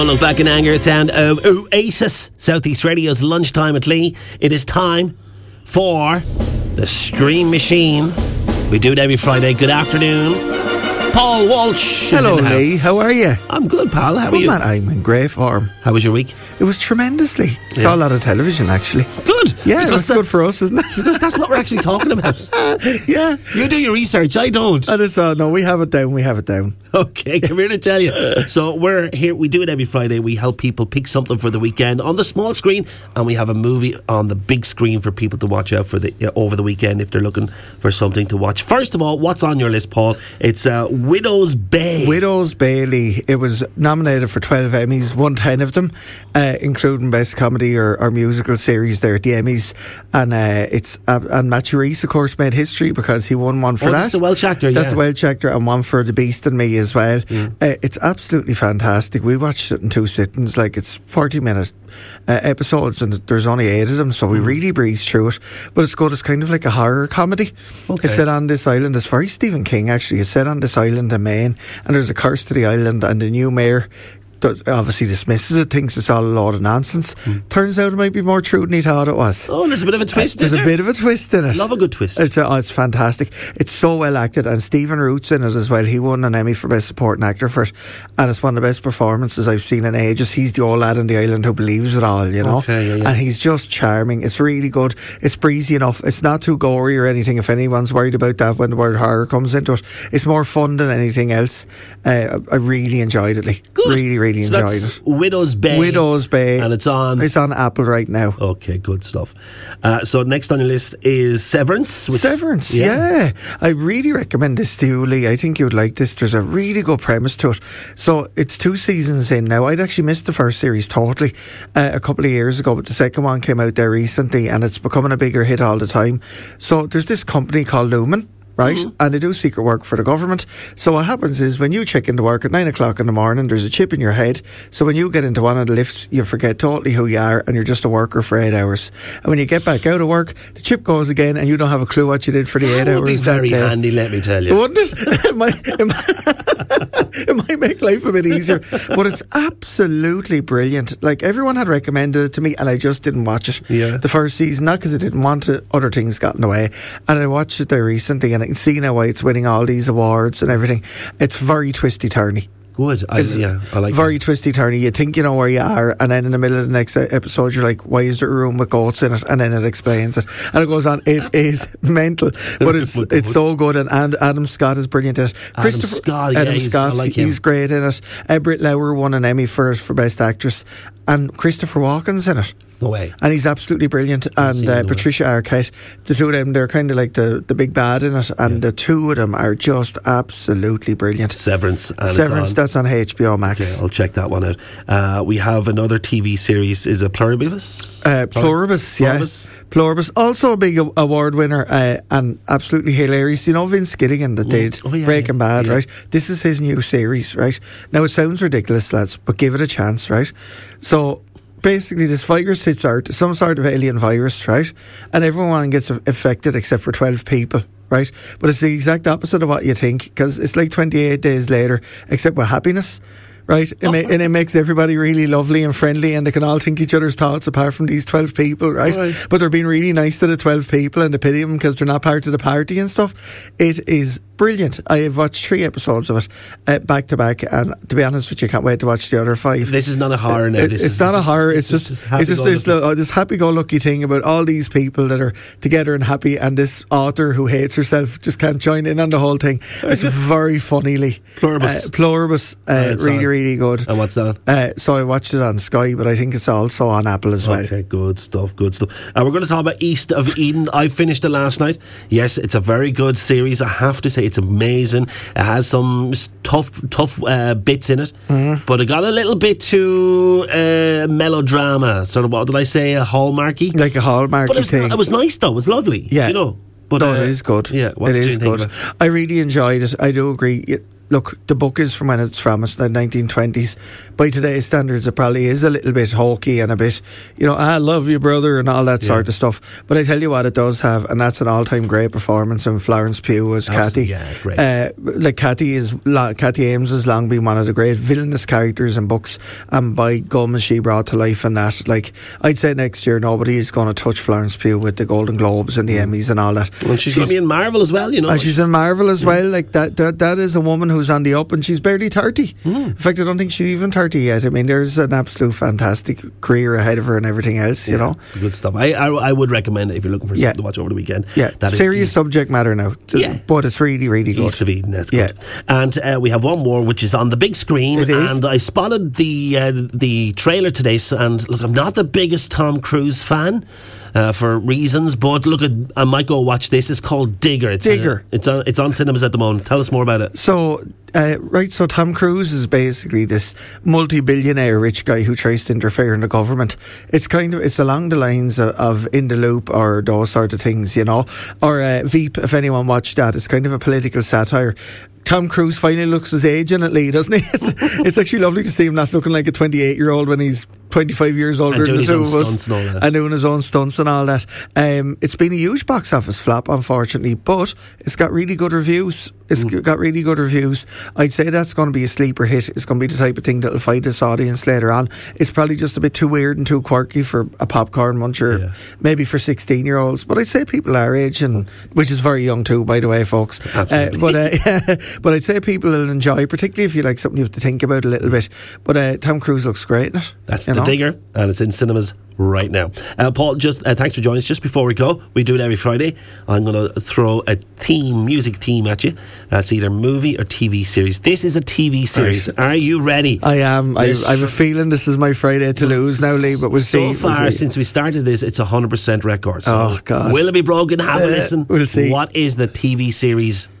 Look back in anger, sound of Oasis, Southeast Radio's lunchtime at Lee. It is time for the Stream Machine. We do it every Friday. Good afternoon. Paul Walsh. Hello, Lee. How are you? I'm good, pal. How are you? Man, I'm in great form. How was your week? It was tremendously. Saw a lot of television, actually. Good. Yeah, that's good for us, isn't it? Because that's what we're actually talking about. Yeah. You do your research, I don't. No, we have it down. Okay, come here to tell you. So we're here, we do it every Friday. We help people pick something for the weekend on the small screen, and we have a movie on the big screen for people to watch out for over the weekend if they're looking for something to watch. First of all, what's on your list, Paul? It's Widow's Bay. Widow's Bay, Lee. It was nominated for 12 Emmys, won 10 of them, including Best Comedy or Musical Series there at the Emmys. And and Matthew Rhys, of course, made history because he won one for that. That's the Welsh actor, That's the Welsh actor, and one for The Beast and Me as well. It's absolutely fantastic. We watched it in 2 sittings. Like, it's 40-minute episodes, and there's only 8 of them, so we really breezed through it. But it's good. It's kind of like a horror comedy. Okay. It's set on this island. It's very Stephen King, actually. It's set on this island in Maine, and there's a curse to the island, and the new mayor obviously dismisses it, thinks it's all a load of nonsense. Turns out it might be more true than he thought it was. Oh, there's a bit of a twist, There's a bit of a twist in it. Love a good twist. It's fantastic. It's so well acted, and Stephen Root's in it as well. He won an Emmy for Best Supporting Actor for it, and it's one of the best performances I've seen in ages. He's the old lad on the island who believes it all, you know. Okay, yeah. And he's just charming. It's really good. It's breezy enough. It's not too gory or anything, if anyone's worried about that when the word horror comes into it. It's more fun than anything else. I really enjoyed it, Lee. Good. Really So enjoyed it. Widow's Bay. And it's on Apple right now. Okay, good stuff. So next on your list is Severance. Severance, yeah. I really recommend this to you, Lee. I think you'd like this. There's a really good premise to it. So it's 2 seasons in now. I'd actually missed the first series totally a couple of years ago, but the second one came out there recently, and it's becoming a bigger hit all the time. So there's this company called Lumen, right? And they do secret work for the government. So what happens is when you check into work at 9 o'clock in the morning, there's a chip in your head. So when you get into one of the lifts, you forget totally who you are, and you're just a worker for 8 hours. And when you get back out of work, the chip goes again, and you don't have a clue what you did for the 8 hours. It would be very handy, let me tell you. Wouldn't it? It might make life a bit easier. But it's absolutely brilliant. Like, everyone had recommended it to me, and I just didn't watch it. Yeah. The first season, not because I didn't want to, other things got in the way. And I watched it there recently, and I can see now why it's winning all these awards and everything. It's very twisty-turny. Good. I like very that. twisty-turny. You think you know where you are, and then in the middle of the next episode you're like, why is there a room with goats in it? And then it explains it, and it goes on. It is mental, but it's so good. And Adam Scott is brilliant in it. Adam Scott, I like him. He's great in it. Britt Lauer won an Emmy for Best Actress, and Christopher Walken's in it. No way. And he's absolutely brilliant. And Patricia Arquette, the two of them, they're kind of like the big bad in it, and the two of them are just absolutely brilliant. Severance, that's on HBO Max. Okay, I'll check that one out. We have another TV series. Is it Pluribus? Pluribus, yeah. Pluribus, also a big award winner, and absolutely hilarious. You know Vince Gilligan that did Breaking Bad, right? This is his new series, right? Now, it sounds ridiculous, lads, but give it a chance, right? So basically, this virus hits Earth, some sort of alien virus, right? And everyone gets affected except for 12 people, right? But it's the exact opposite of what you think, because it's like 28 days later, except with happiness, right? And it makes everybody really lovely and friendly, and they can all think each other's thoughts apart from these 12 people, right? But they're being really nice to the 12 people, and they pity them because they're not part of the party and stuff. It is brilliant. I have watched 3 episodes of it back to back, and to be honest with you, can't wait to watch the other 5. This is not a horror now. It's not a horror. It's just this happy-go-lucky thing about all these people that are together and happy, and this author who hates herself just can't join in on the whole thing. It's very funnily. Pluribus. Really good. And what's that? So I watched it on Sky, but I think it's also on Apple as well. Okay, good stuff. We're going to talk about East of Eden. I finished it last night. Yes, it's a very good series. I have to say, it's amazing. It has some tough bits in it, but it got a little bit too melodrama, sort of, what did I say, a Hallmarky? Like a Hallmarky thing. It was nice though, it was lovely. Yeah. You know. But no, it is good. Yeah, it is good. I really enjoyed it. I do agree. look, the book is from when it's from. It's the 1920s. By today's standards, it probably is a little bit hokey and a bit, I love you, brother, and all that sort of stuff. But I tell you what, it does have, and that's an all-time great performance. And Florence Pugh as Kathy. Yeah, great. Kathy Ames has long been one of the great villainous characters in books, and by gum is she brought to life in that. Like, I'd say next year nobody is going to touch Florence Pugh with the Golden Globes and the Emmys and all that. Well, she's going to be in Marvel as well, And she's in Marvel as well. Like that is a woman who's on the up, and she's barely 30. In fact, I don't think she's even 30 yet. I mean, there's an absolute fantastic career ahead of her and everything else, Good stuff. I would recommend it if you're looking for something to watch over the weekend. Yeah, serious subject matter now. But it's really, really good. East of Eden, that's good. And we have one more, which is on the big screen. It is. And I spotted the trailer today, and look, I'm not the biggest Tom Cruise fan. For reasons, but look, I might go watch this. It's called Digger. It's on cinemas at the moment. Tell us more about it. So Tom Cruise is basically this multi-billionaire rich guy who tries to interfere in the government. It's along the lines of In the Loop or those sort of things, or Veep, if anyone watched that. It's kind of a political satire. Tom Cruise finally looks his age in it, Lee, doesn't he? It's actually lovely to see him not looking like a 28-year-old when he's 25 years older than the two of us, and doing his own stunts and all that. It's been a huge box office flop, unfortunately, but it's got really good reviews. I'd say that's going to be a sleeper hit. It's going to be the type of thing that'll fight this audience later on. It's probably just a bit too weird and too quirky for a popcorn muncher, maybe for 16-year-olds. But I'd say people our age, and which is very young too, by the way, folks. But I'd say people will enjoy, particularly if you like something you have to think about a little bit. But Tom Cruise looks great in it. That's The Digger, and it's in cinemas right now. Paul, just thanks for joining us. Just before we go, we do it every Friday. I'm going to throw a music theme at you. It's either movie or TV series. This is a TV series. Right. Are you ready? I am. I have a feeling this is my Friday to lose now, Lee, but we'll see. So far, since we started this, it's 100% record. So oh, God. Will it be broken? Have a listen. We'll see. What is the TV series